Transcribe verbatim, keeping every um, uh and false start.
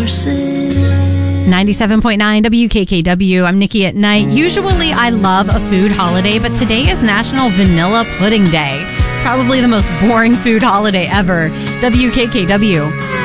ninety-seven point nine W K K W. I'm Nikki at Night. Usually I love a food holiday, but today is National Vanilla Pudding Day. Probably the most boring food holiday ever. W K K W.